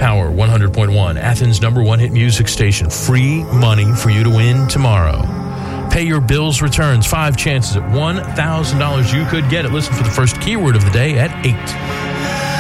Power 100.1, Athens' #1 hit music station. Free money for you to win tomorrow. Pay your bills returns. 5 chances at $1,000. You could get it. Listen for the first keyword of the day at 8.